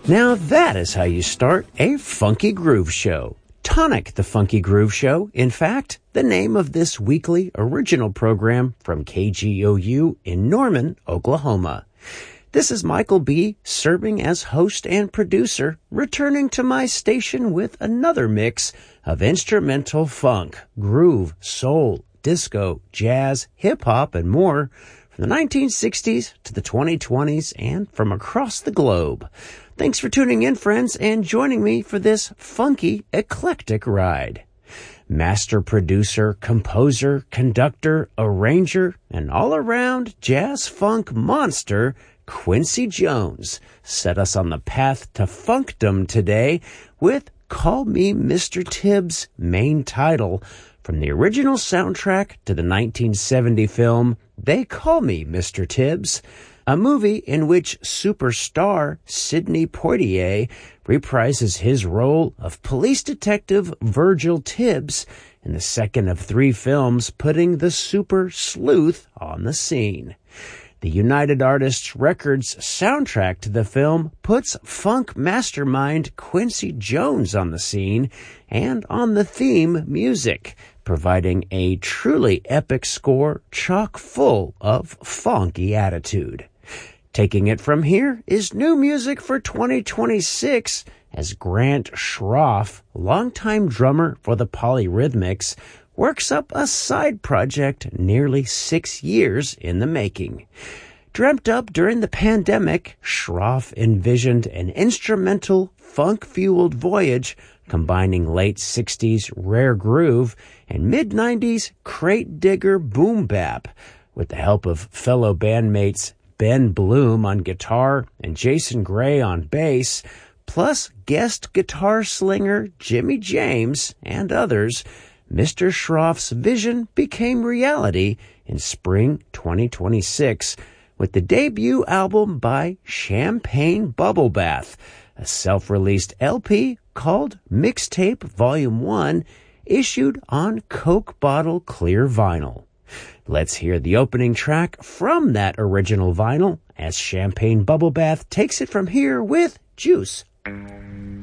Now that is how you start a funky groove show. Tonic the Funky Groove Show, in fact, the name of this weekly original program from KGOU in Norman, Oklahoma. This is Michael B., serving as host and producer, returning to my station with another mix of instrumental funk, groove, soul, disco, jazz, hip-hop, and more from the 1960s to the 2020s and from across the globe. Thanks for tuning in, friends, and joining me for this funky, eclectic ride. Master producer, composer, conductor, arranger, and all-around jazz-funk monster, Quincy Jones, set us on the path to funkdom today with Call Me Mr. Tibbs' main title from the original soundtrack to the 1970 film They Call Me Mr. Tibbs, a movie in which superstar Sidney Poitier reprises his role of police detective Virgil Tibbs in the second of 3 films, putting the super sleuth on the scene. The United Artists Records soundtrack to the film puts funk mastermind Quincy Jones on the scene and on the theme music, providing a truly epic score chock full of funky attitude. Taking it from here is new music for 2026 as Grant Schroff, longtime drummer for the Polyrhythmics, works up a side project nearly 6 years in the making. Dreamt up during the pandemic, Schroff envisioned an instrumental, funk-fueled voyage combining late 60s rare groove and mid-90s crate digger boom bap, with the help of fellow bandmates Ben Bloom on guitar and Jason Gray on bass, plus guest guitar slinger Jimmy James and others. Mr. Schroff's vision became reality in spring 2026 with the debut album by Champagne Bubble Bath, a self-released LP called Mixtape Volume 1, issued on Coke bottle clear vinyl. Let's hear the opening track from that original vinyl as Champagne Bubble Bath takes it from here with Juice.